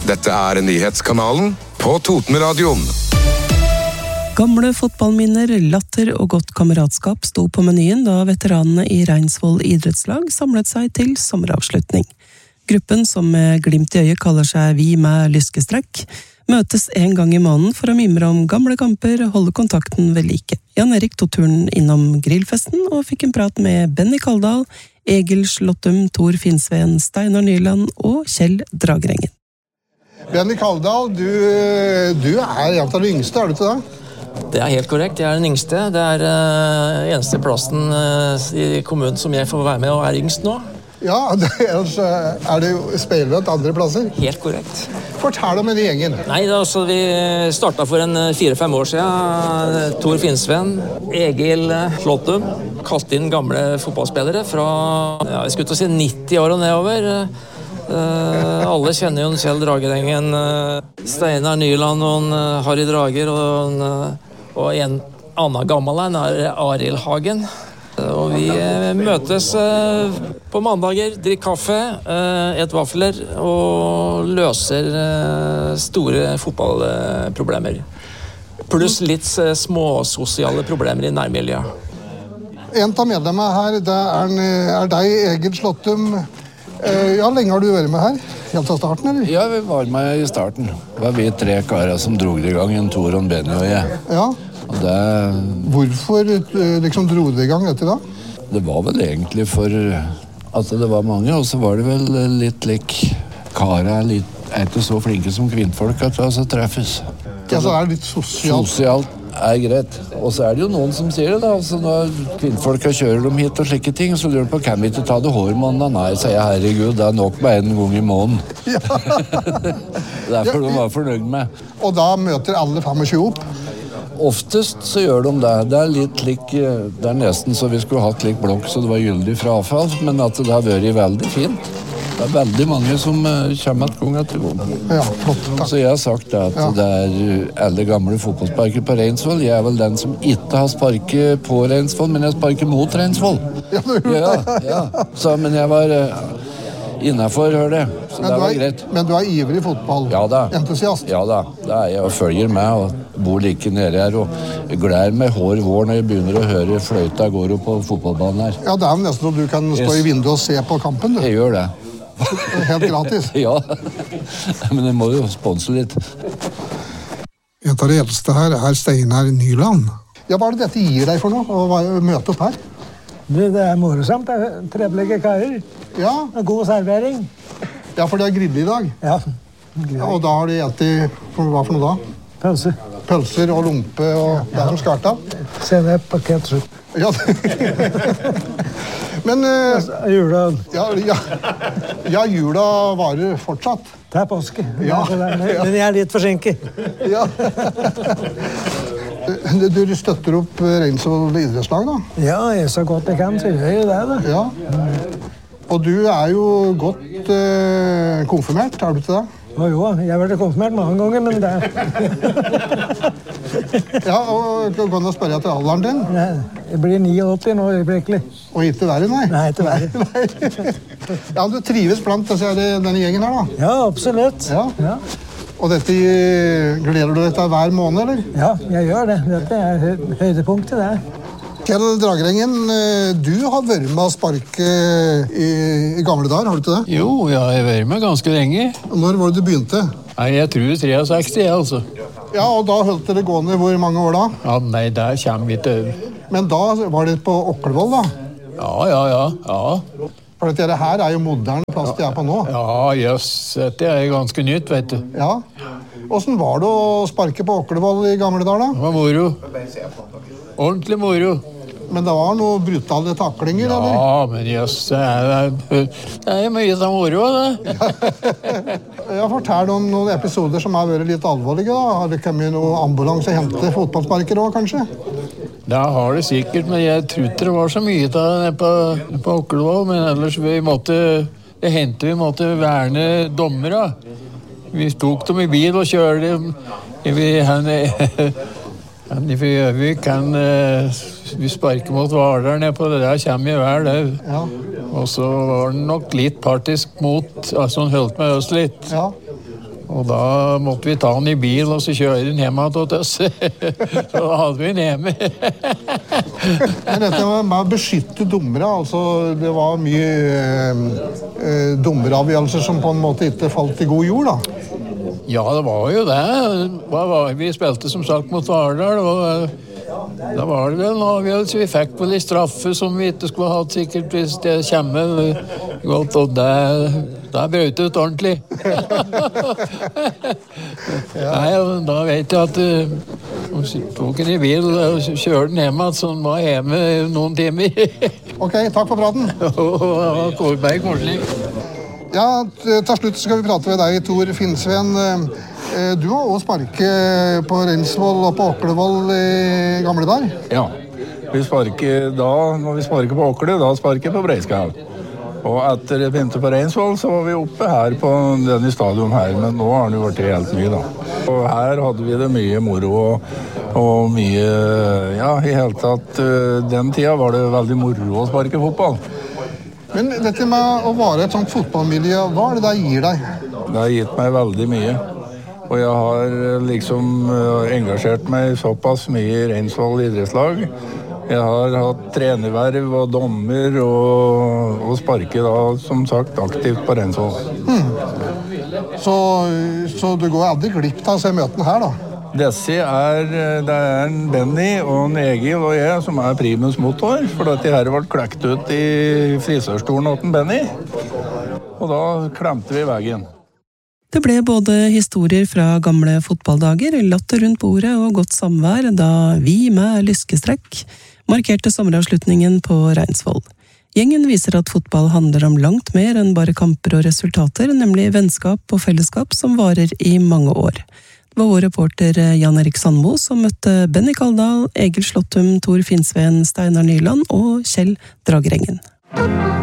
Dette nyhetskanalen på Totenradioen. Gamle fotballminner, latter og godt kameratskap sto på menyen da veteranene i Reinsvoll idrettslag samlet seg til sommeravslutning. Gruppen, som med glimt i øyet kaller seg Vi med lyskestrekk, møtes en gang i måneden for å mimre om gamle kamper, holde kontakten ved like. Jan Erik tok turen innom grillfesten og fikk en prat med Benny Kaldal, Egil Slåttum, Tor Finnsveen, Steinar Nyland og Kjell Dragrengen. Benny Kaldal, du en av de yngste, er du ikke det? Det helt korrekt, jeg den yngste. Det eneste plassen i kommunen som jeg får være med og yngst nå. Ja, ellers det spillere til andre plasser? Helt korrekt. Fortell om den gjengen. Nei, vi startet for 4-5 år siden. Tor Finnsveen, Egil Slåttum, kalt inn gamle fotballspillere fra, jeg skulle til å si 90 år og nedover. Alle kjenner jo Kjell Dragrengen, Steinar Nyland og Harry Drager og en annen gammel Arild Hagen. Og vi møtes på mandager, drikker kaffe, et vafler og løser store fotballproblemer. Pluss litt små sosiale problemer i nærmiljøet. En av medlemmene her, det deg, Egil Slåttum. Ja, lenge har du vært med her? Helt av starten, eller? Ja, vi var med i starten. Det var vi 3 karer som drog det i gang, en Tor, en Benny og jeg. Ja. Og det... Hvorfor liksom drog det i gang dette da? Det var vel egentlig for at det var mange, og så var det vel litt lik karer ikke så flinke som kvinnfolk at vi altså treffes. Ja, så det litt sosialt? Sosialt greit. Og så det jo noen som sier det da, altså når kvinnfolk kjører dem hit og slike ting, så lurer de på, kan vi ikke ta det hårmåneden? Nei, sier jeg, herregud, det nok bare en gang i måneden. Ja. Derfor de var fornøyd med. Og da møter alle 25 opp? Oftest så gjør de det. Det litt lik, det nesten så vi skulle hatt lik blokk, så det var gyldig frafall, men at det har vært veldig fint. Det veldig mange som kommer et gang etter gang. Ja, flott, takk. Så jeg har sagt at det alle gamle fotballsparker på Reinsvoll. Jeg vel den som ikke har sparket på Reinsvoll, men jeg sparker mot Reinsvoll. Ja. Så, men jeg var innenfor, hør det. Så det var greit. Men du ivrig fotball? Ja da. Entusiast? Ja da, det jeg og følger med og bor like nede her og gleder meg hår vår når jeg begynner å høre fløyta går opp på fotballbanen her. Ja, det nesten at du kan stå i vinduet og se på kampen, du. Jeg gjør det. Helt gratis? Ja, men jeg må jo sponse litt. En av de eldste her Steinar Nyland. Ja, hva det dette gir deg for noe, å møte opp her? Det morsomt, det trevelige karer. Ja. God servering. Ja, for det grill i dag. Ja. Og da har de ettet, hva for noe da? Pølser. Pølser og lompe og det som skarta? Senep og ketchup. Ja, men... Jula. Ja, jula varer fortsatt. Det påske. Ja. Men jeg litt forsinket. Ja. Du støtter opp Reinsvoll idrettslag, da? Ja, jeg så godt jeg kan, så gjør jeg jo det, da. Ja. Og du jo godt konfirmert, er du ikke det? Jo, jeg har vært konfirmert mange ganger, men det... Ja, og kan du spørre etter alderen din? Nei, jeg blir 89 nå, øyeblikkelig. Og ikke verre, nei? Nei, ikke verre. Ja, du trives blant denne gjengen her, da? Ja, absolutt. Ja. Og dette gleder du deg til hver måned, eller? Ja, jeg gjør det. Dette høydepunktet, det. Kjell Dragrengen, du har vært med å sparke i gamle dager, har du ikke det? Jo, jeg har vært med ganske lenge. Når var det du begynte? Nei, jeg tror 63, altså. Ja, og da holdt dere gående hvor mange år da? Ja, nei, der kommer vi til over. Men da var det på Åklevoll, da? Ja. For dette her jo moderne plass de på nå. Ja, jøss, dette ganske nytt, vet du. Ja. Hvordan var det å sparke på Åklevoll i gamle dager, da? Det var moro. Ordentlig moro. Men det var noen brutale taklinger, eller? Ja, men jøss, det mye som moro, det. Ja, fortell om noen episoder som har vært litt alvorlige, da. Har det kommet noen ambulanse og hentet fotballsparker også, kanskje? Det har det sikkert, men jeg tror ikke det var så mye av det på Åklevoll, men ellers det hendte vi måtte verne dommer, da. Vi tok dem i bil og kjørte dem. For Gjøvik kan vi sparke mot Hvaler ned på det der, kommer i hver det. Ja. Og så var den nok litt partisk mot, altså hun holdt med oss litt. Ja. Og da måtte vi ta han i bil og så kjøre den hjemme til oss. Så da hadde vi den hjemme. Men dette med å beskytte dommere, altså det var mye dommeravgjørelser som på en måte ikke falt i god jord da? Ja, det var jo det. Vi spilte som sagt mot Vardal, og da var det vel en avgjørelse vi fikk på de straffe som vi ikke skulle ha hatt sikkert hvis det kommer godt, og det brøt ut ordentlig. Nei, da vet jeg at tok den i bil og kjørte den hjemme, så den var hjemme noen timer. Ok, takk for praten. Og Kårberg korsning. Ja, til slutt skal vi prate med deg, Tor Finnsveen. Du har også sparket på Reinsvoll og på Åklevoll i gamle dager. Ja, når vi sparker på Åkle, da sparker vi på Breiskall. Og etter jeg begynte på Reinsvoll, så var vi oppe her på denne stadion her, men nå har den jo vært helt ny da. Og her hadde vi det mye moro og mye, ja, i hele tatt, den tida var det veldig moro å sparke fotball. Men dette med å være et sånt fotballmiljø, hva er det det gir deg? Det har gitt meg veldig mye. Og jeg har liksom engasjert meg såpass mye i Reinsvoll idrettslag. Jeg har hatt trenerverv og dommer og sparket da, som sagt, aktivt på Reinsvoll. Så du går aldri glipp av å se møtene her da? Det er en Benny og en Egil og jeg som er primus motor, for dette her ble klekt ut i frisørstolen åt en Benny. Og da klemte vi veggen. Det ble både historier fra gamle fotballdager, latter rundt bordet og godt samvær da vi med lyskestrekk markerte sommeravslutningen på Reinsvoll. Gjengen viser at fotball handler om langt mer enn bare kamper og resultater, nemlig vennskap og fellesskap som varer i mange år. Det var vår reporter Jan Erik Sandmo som møtte Benny Kaldal, Egil Slåttum, Tor Finnsveen, Steinar Nyland og Kjell Dragrengen.